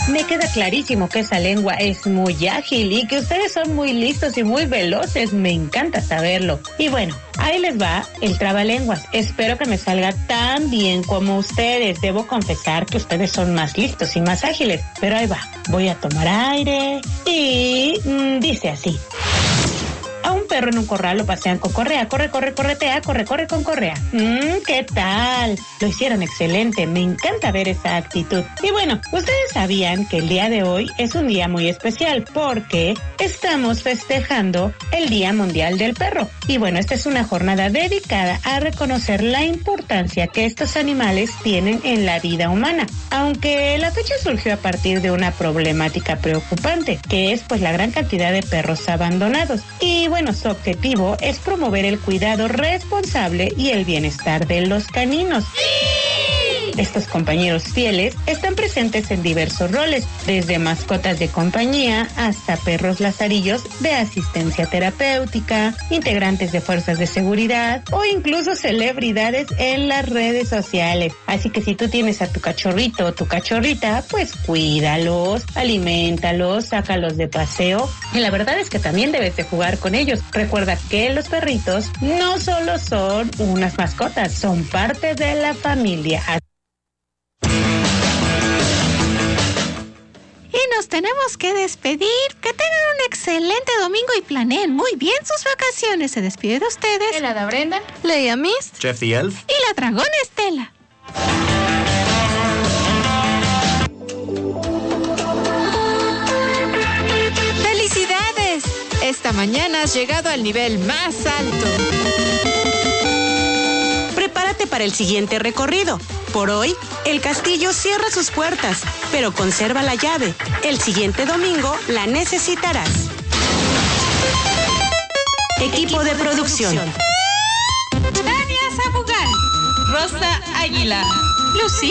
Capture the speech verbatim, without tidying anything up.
Me queda clarísimo que esa lengua es muy ágil y que ustedes son muy listos y muy veloces. Me encanta saberlo. Y bueno, ahí les va el trabalenguas. Espero que me salga tan bien como ustedes. Debo confesar que ustedes son más listos y más ágiles. Pero ahí va. Voy a tomar aire y mmm, dice así. A un perro en un corral lo pasean con correa. Corre, corre, corretea, corre, corre con correa. Mmm, ¿qué tal? Lo hicieron excelente. Me encanta ver esa actitud. Y bueno, ustedes sabían que el día de hoy es un día muy especial porque estamos festejando el Día Mundial del Perro. Y bueno, esta es una jornada dedicada a reconocer la importancia que estos animales tienen en la vida humana. Aunque la fecha surgió a partir de una problemática preocupante, que es pues la gran cantidad de perros abandonados. Y bueno, su objetivo es promover el cuidado responsable y el bienestar de los caninos. Estos compañeros fieles están presentes en diversos roles, desde mascotas de compañía hasta perros lazarillos de asistencia terapéutica, integrantes de fuerzas de seguridad o incluso celebridades en las redes sociales. Así que si tú tienes a tu cachorrito o tu cachorrita, pues cuídalos, alimentalos, sácalos de paseo. Y la verdad es que también debes de jugar con ellos. Recuerda que los perritos no solo son unas mascotas, son parte de la familia. Y nos tenemos que despedir. Que tengan un excelente domingo y planeen muy bien sus vacaciones. Se despide de ustedes El Hada Brenda, Leia Mist, Jeff the Elf y la Dragona Estela. ¡Felicidades! Esta mañana has llegado al nivel más alto. Prepárate para el siguiente recorrido. Por hoy, el castillo cierra sus puertas, pero conserva la llave. El siguiente domingo la necesitarás. Equipo de producción: Tania Sabugal, Rosa Águila, Lucía